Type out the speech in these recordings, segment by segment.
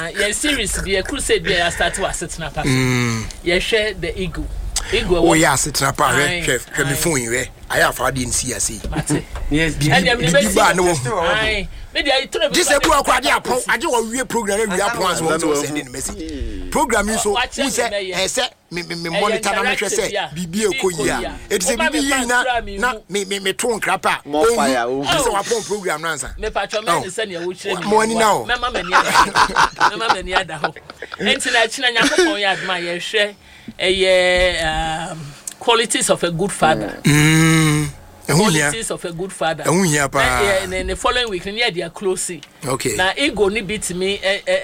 your series be a crusade be a start to sit na papa. You share the ego. Oh yeah, sit na papa chef me phone we. I have had in CSC. Yes. This is what I do. I do a program we are plans to send in message. Program so who say me monitor na me say bibi ekoyia. It say bibi na me ton krapa. More fire. So wa program na answer. Me patcho me say na wo kire me. Money now. Mama mani ada ho. Enti na chi na nyakopon ya adma ye hwe qualities of a good father. Qualities of a good father. The following week, near their closing. Okay. Now, ego ni beat me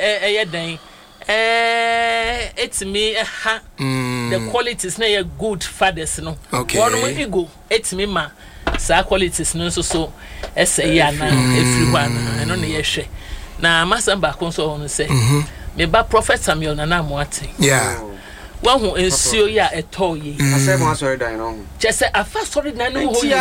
it's me the qualities na a good fathers no. Okay. One way ego it's me ma sa qualities no so say ya na everyone I no na share. Na masamba konso on say me ba prophet Samuel na Amoate. Yeah. One who ensure ya a toy. I said, I'm sorry, Dino. Just say, I first sorry, Nano. Mommy,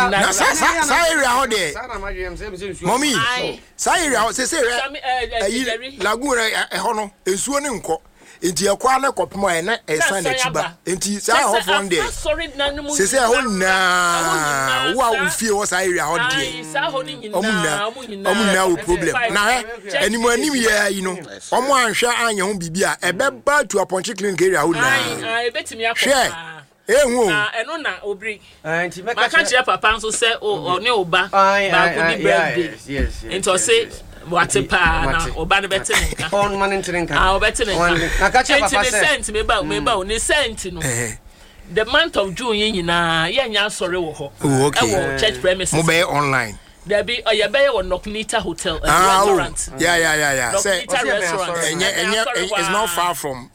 Sire, say, Laguna, a honor, a swooning cock. Into a corner cop more and a son that you into South one day. Sorry, Nano. Say, oh, now, wow, feel was I out there. No problem. Now, any more new year, you know. One share on your own bibia, a bad to a ponchi clean carrier. I bet me up. Share. And on that, Obri. I can't share Papa so say, oh, no, back. Yes. Into say. What a pan or bad better on one entering our better. I catch a cent me about me sentinel. The month of June, yeah, sorry. Okay, church premises. Mobile online. There be a bay or Nocnita Hotel restaurant. Yeah. Nocnita restaurant. It's not far from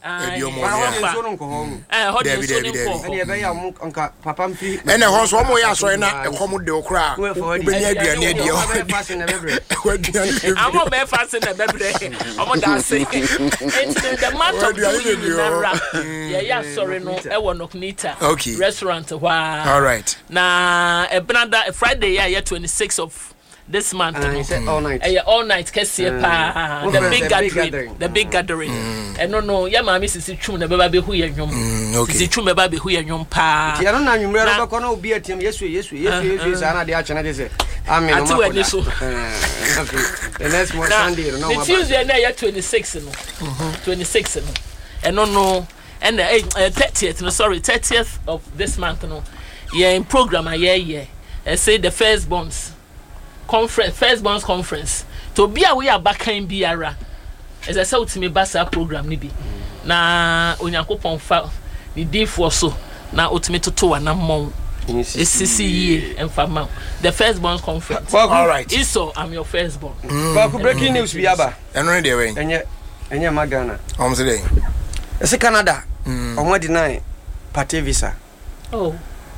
and a horse one more year, so a common deal crowd. I'm not very fast in the baby. I'm not saying the month of June. Yeah, sorry, no, I want Nocnita. Okay, restaurant. Wow. All right. Now, a Friday, yeah, 26th of this month. All night. All night. The big gathering. And no, yeah, my Mrs. Chum, the baby who you okay. Chum, the baby who you pa. I don't know, you remember, no be at him. Yes, Anna, the action. I say, I mean, the next one Sunday, no, Tuesday, 26. And no, and 30th, no, sorry, 30th of this month, no, yeah, in program, yeah. I say the firstborns conference to be away back in biara as I said to me basa program ni bi na onyankopon fa ni di for so na ultimate to anamon SCCE and fama the firstborn conference. All right, so I'm your firstborn. Breaking news biaba enre dey wey enye magana today ese Canada omo deny party visa. Oh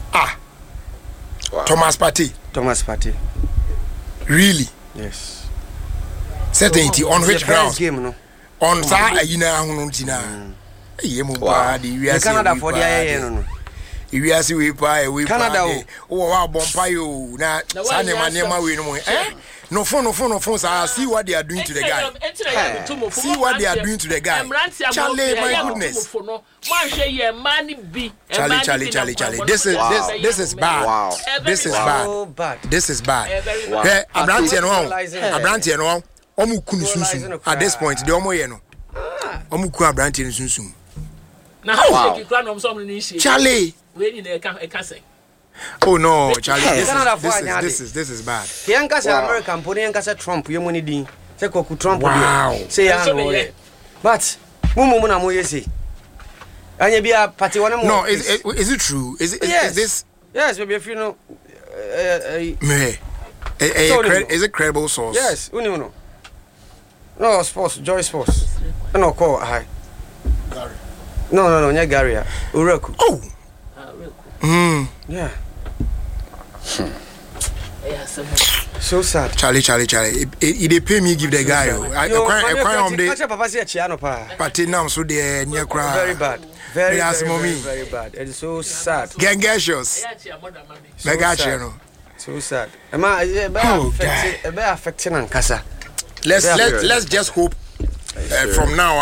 wow. Thomas Party. Really? Yes. Certainty on which ground? Game, no? On sa ayina hununtina. Canada for the no. We are see we Canada. Oh wow bompayo na sanema we no no phone sir. See what they are doing to the guy. See what they are doing to the guy. Charlie, my goodness. Charlie. This is bad. Wow. This is bad. Wow. Abrantie no. Omu kunu sunsun. At this point, the omo ye no. Omu ku abrantie sunsun. Charlie. Oh no, Charlie. This is bad. Yankasa American pony Yankasa Trump, you money din. Say Koku Trump. Wow. Say but mumu na moye say. Anya bia party one more. No, is it true? Is this? Yes, maybe if you know is it credible source? Yes, uno. No, sports, Joy Sports. No call hi. Gary. No, nya Gary. Ureku. Oh. Yeah. So sad. Charlie. It pay me give the guy. I cry on the Papa say chiano pa. Party now so the near cry. Very bad. Very bad. It is so sad. Gangashos. Mega channel. So sad. Affecting Ankasa. Let's just hope from now